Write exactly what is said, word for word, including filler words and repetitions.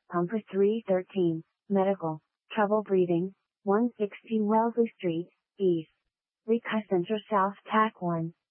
Pumper three thirteen, Medical, Trouble Breathing, one sixteen Wellesley Street, East. Rika Center South Tack one.